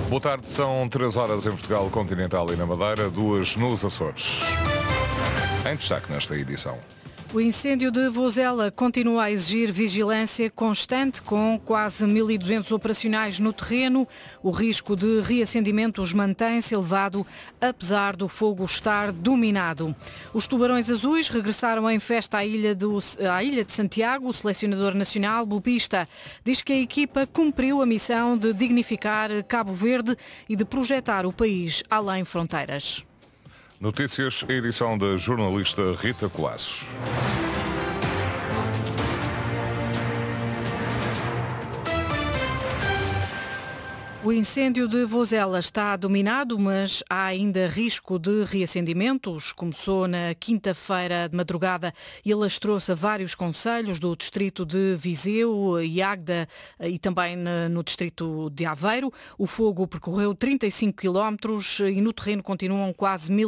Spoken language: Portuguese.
Boa tarde, são 3 horas em Portugal continental e na Madeira, 2 nos Açores. Em destaque nesta edição. O incêndio de Vozela continua a exigir vigilância constante, com quase 1.200 operacionais no terreno. O risco de reacendimentos mantém-se elevado, apesar do fogo estar dominado. Os Tubarões Azuis regressaram em festa à Ilha de Santiago. O selecionador nacional, Bopista, diz que a equipa cumpriu a missão de dignificar Cabo Verde e de projetar o país além fronteiras. Notícias, a edição da jornalista Rita Colasso. O incêndio de Vozela está dominado, mas há ainda risco de reacendimentos. Começou na quinta-feira de madrugada e alastrou-se a vários concelhos do distrito de Viseu e Águeda e também no distrito de Aveiro. O fogo percorreu 35 quilómetros e no terreno continuam quase 1.000